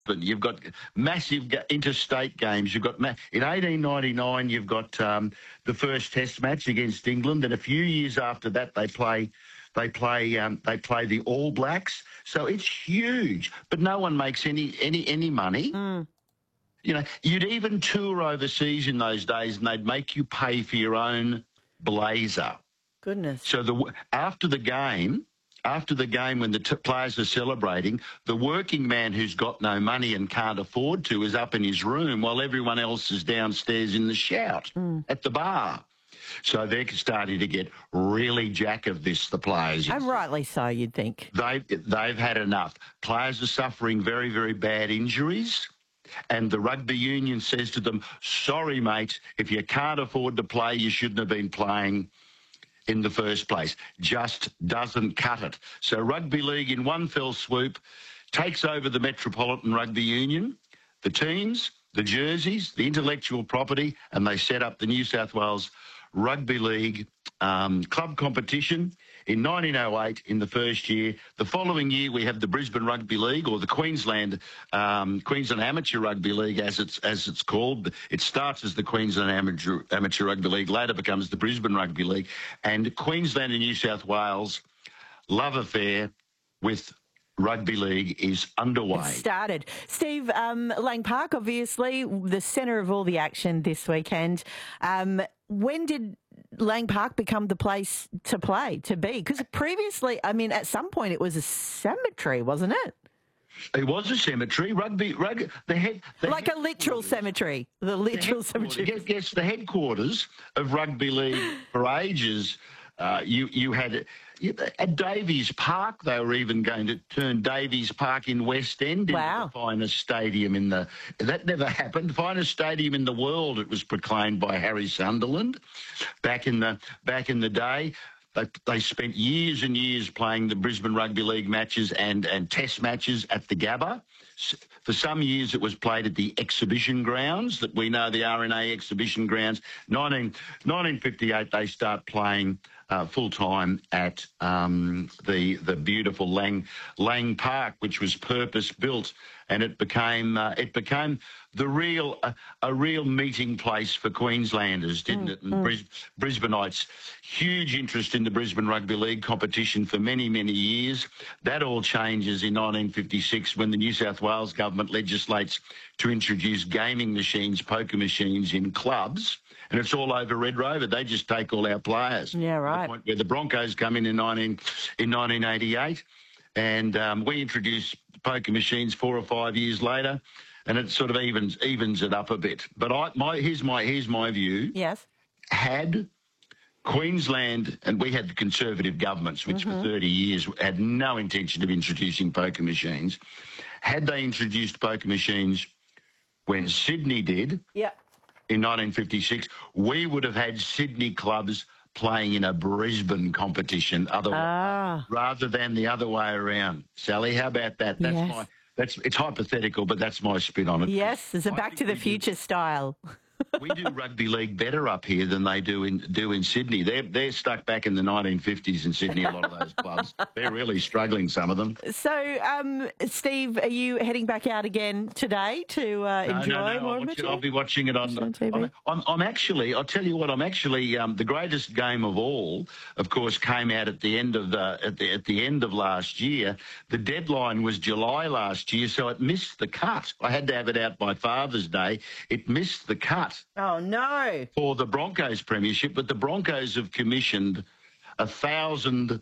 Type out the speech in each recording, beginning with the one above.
You've got massive interstate games. You've got in 1899. You've got the first Test match against England, and a few years after that, they play the All Blacks. So it's huge, but no one makes any money. Mm. You know, you'd even tour overseas in those days, and they'd make you pay for your own blazer. Goodness. So after the game, when the players are celebrating, the working man who's got no money and can't afford to is up in his room while everyone else is downstairs in the shout at the bar. So they're starting to get really jack of this, the players. And rightly so, you'd think. They've had enough. Players are suffering very, very bad injuries. And the rugby union says to them, sorry, mate, if you can't afford to play, you shouldn't have been playing in the first place. Just doesn't cut it. So Rugby League, in one fell swoop, takes over the Metropolitan Rugby Union, the teams, the jerseys, the intellectual property, and they set up the New South Wales Rugby League club competition in 1908 in the first year. The following year we have the Brisbane Rugby League, or the Queensland Amateur Rugby League as it's called. It starts as the Queensland Amateur Rugby League, later becomes the Brisbane Rugby League, and Queensland and New South Wales love affair with Rugby League is underway. It started. Steve, Lang Park, obviously, the centre of all the action this weekend. When did Lang Park become the place to be? Because previously, I mean, at some point it was a cemetery, wasn't it? It was a cemetery. Rugby, like a literal cemetery. The literal cemetery. Yes, the headquarters of Rugby League for ages. You had at Davies Park. They were even going to turn Davies Park in West End into the finest stadium in the. That never happened. Finest stadium in the world. It was proclaimed by Harry Sunderland back in the day. They spent years and years playing the Brisbane Rugby League matches and Test matches at the Gabba. For some years, it was played at the exhibition grounds that we know, the RNA exhibition grounds. 1958, they start playing full-time at the beautiful Lang Park, which was purpose-built, and it became a real meeting place for Queenslanders, didn't it? And Brisbaneites. Huge interest in the Brisbane Rugby League competition for many, many years. That all changes in 1956 when the New South Wales government legislates to introduce gaming machines, poker machines in clubs, and it's all over Red Rover. They just take all our players. Yeah, right. To the point where the Broncos come in 1988, and we introduce poker machines 4 or 5 years later, and it sort of evens it up a bit. But here's my view. Yes. Had Queensland, and we had conservative governments, which for 30 years had no intention of introducing poker machines. Had they introduced poker machines when Sydney did, in 1956, we would have had Sydney clubs playing in a Brisbane competition rather than the other way around. Sally, how about that? It's hypothetical, but that's my spin on it. Yes, it's a Back to the Future style. We do rugby league better up here than they do in Sydney. They're stuck back in the 1950s in Sydney, a lot of those clubs. They're really struggling, some of them. So, Steve, are you heading back out again today to enjoy more of it? I'll be watching it on TV. I'm actually, I'll tell you what, the greatest game of all, of course, came out at the end of last year. The deadline was July last year, so it missed the cut. I had to have it out by Father's Day. It missed the cut. Oh, no. For the Broncos premiership, but the Broncos have commissioned 1,000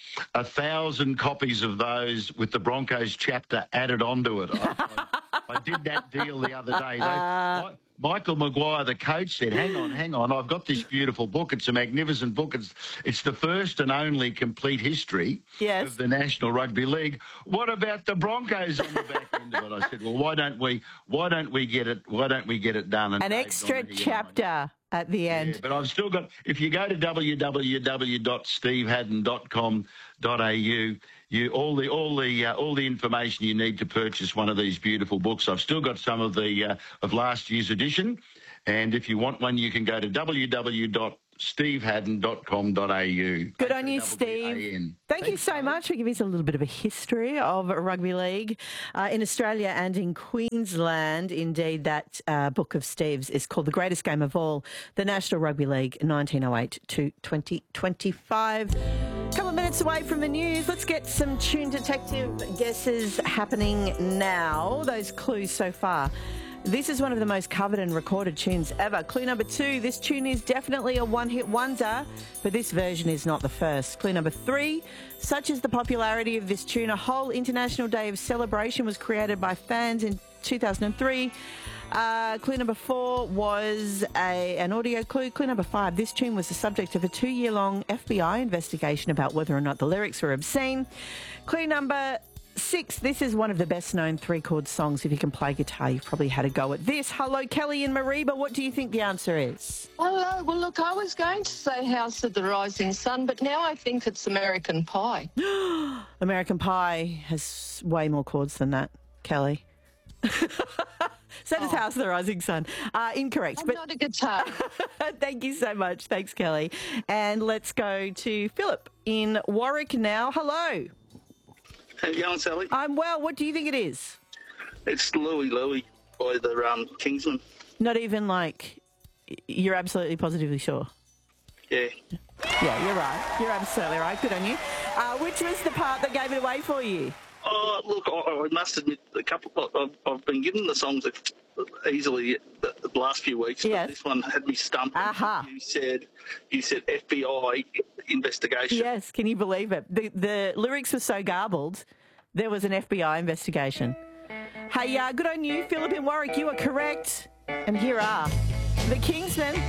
copies of those with the Broncos chapter added onto it. I did that deal the other day. Michael Maguire, the coach, said, hang on, I've got this beautiful book. It's a magnificent book. It's the first and only complete history of the National Rugby League. What about the Broncos on the back end of it? I said, well, why don't we get it done? And an extra chapter at the end. Yeah, but I've still got, if you go to www.stevehaddon.com.au, all the information you need to purchase one of these beautiful books. I've still got some of last year's edition, and if you want one, you can go to stevehadden.com.au. Good on you, Steve. Thank you so much for giving us a little bit of a history of rugby league in Australia and in Queensland. Indeed, that book of Steve's is called The Greatest Game of All, the National Rugby League 1908 to 2025. A couple of minutes away from the news. Let's get some tune detective guesses happening now. Those clues so far. This is one of the most covered and recorded tunes ever. Clue number 2, this tune is definitely a one-hit wonder, but this version is not the first. Clue number 3, such is the popularity of this tune, a whole international day of celebration was created by fans in 2003. Clue number 4 was an audio clue. Clue number 5, this tune was the subject of a 2-year-long FBI investigation about whether or not the lyrics were obscene. Clue number 6, this is one of the best-known 3-chord songs. If you can play guitar, you've probably had a go at this. Hello, Kelly in Mareeba. What do you think the answer is? Hello. Well, look, I was going to say House of the Rising Sun, but now I think it's American Pie. American Pie has way more chords than that, Kelly. So does House of the Rising Sun. Incorrect. I'm not a guitar. Thank you so much. Thanks, Kelly. And let's go to Philip in Warwick now. Hello. How you going, Sally? I'm well. What do you think it is? It's Louie by the Kingsmen. Not even like, you're absolutely positively sure? Yeah. Yeah, you're right. You're absolutely right. Good on you. Which was the part that gave it away for you? Oh, look, I must admit, I've been given the songs easily the last few weeks, yes. But this one had me stumped. Aha. You said FBI investigation. Yes, can you believe it? The lyrics were so garbled, there was an FBI investigation. Hey, good on you, Philip in Warwick. You are correct. And here are the Kingsmen.